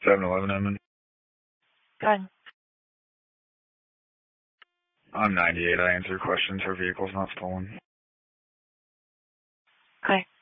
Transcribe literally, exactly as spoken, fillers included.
seven eleven Edmond. Good. I'm ninety-eight. I answer questions. Her vehicle's not stolen. Okay.